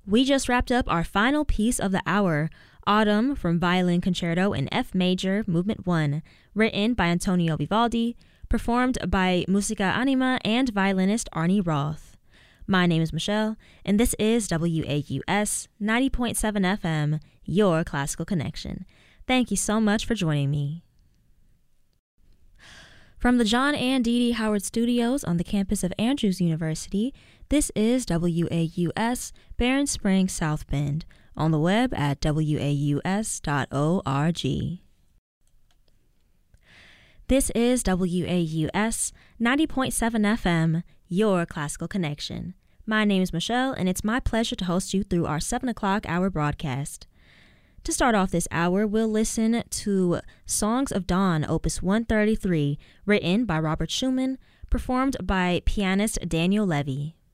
We just wrapped up our final piece of the hour, Autumn from Violin Concerto in F Major, Movement 1, written by Antonio Vivaldi, performed by Musica Anima and violinist Arnie Roth. My name is Michelle, and this is WAUS 90.7 FM, your classical connection. Thank you so much for joining me. From the John and Dee Dee Howard Studios on the campus of Andrews University, this is WAUS Barron Springs South Bend, on the web at waus.org. This is WAUS 90.7 FM, your classical connection. My name is Michelle, and it's my pleasure to host you through our 7 o'clock hour broadcast. To start off this hour, we'll listen to Songs of Dawn, Opus 133, written by Robert Schumann, performed by pianist Daniel Levy.